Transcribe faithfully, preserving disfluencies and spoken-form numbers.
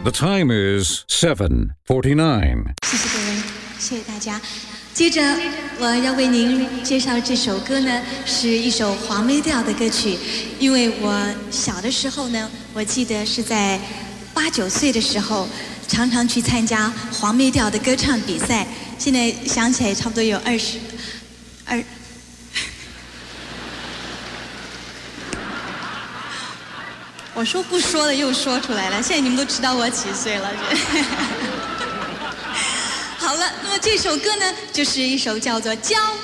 The time is seven forty-nine. 谢谢各位，谢谢大家。接着我要为您介绍这首歌呢，是一首黄梅调的歌曲。因为我小的时候呢，我记得是在八九岁的时候，常常去参加黄梅调的歌唱比赛。现在想起来，差不多有二十二。我说不说了，又说出来了。现在你们都知道我几岁了。好了，那么这首歌呢，就是一首叫做《骄》。